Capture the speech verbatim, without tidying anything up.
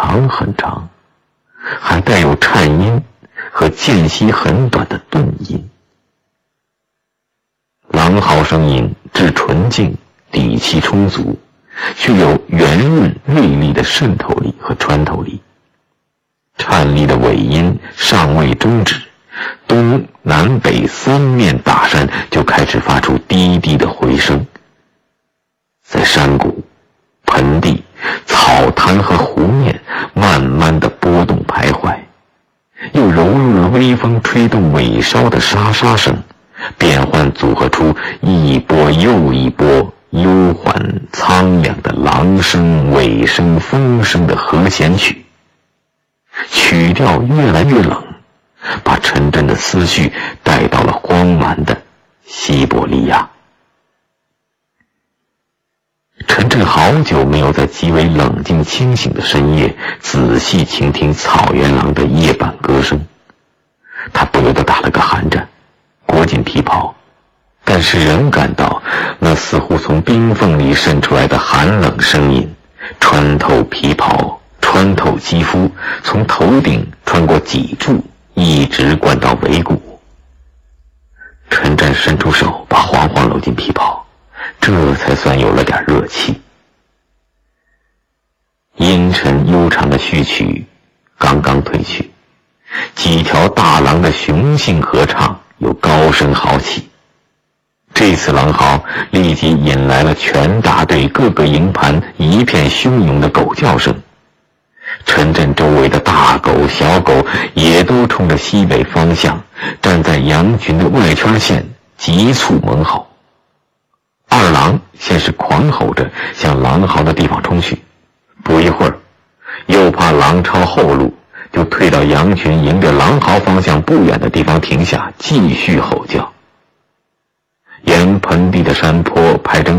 长很长，还带有颤音和间隙很短的顿音。狼嚎声音质纯净，底气充足，具有圆润锐利的渗透力和穿透力。颤栗的尾音尚未终止，东南北三面大山就开始发出低低的回声。在山谷、盆地、草滩和湖面慢慢的波动徘徊，又揉入了微风吹动尾梢的沙沙声，变换组合出一波又一波悠缓苍凉的狼声、尾声、风声的和弦曲。曲调越来越冷，把陈真的思绪带到了荒蛮的西伯利亚。陈震好久没有在极为冷静清醒的深夜仔细倾听草原狼的夜半歌声，他不由得打了个寒颤，裹紧皮袍，但是仍感到那似乎从冰缝里渗出来的寒冷声音，穿透皮袍，穿透肌肤，从头顶穿过脊柱，一直灌到尾骨。陈震伸出手把黄黄搂进皮袍，这才算有了点热气。阴沉悠长的序曲刚刚褪去，几条大狼的雄性合唱又高声嚎起。这次狼嚎立即引来了全大队各个营盘一片汹涌的狗叫声。陈震周围的大狗小狗也都冲着西北方向站在羊群的外圈线急促猛吼。二狼先是狂吼着向狼嚎的地方冲去，不一会儿又怕狼抄后路，就退到羊群迎着狼嚎方向不远的地方停下，继续吼叫。沿盆地的山坡排成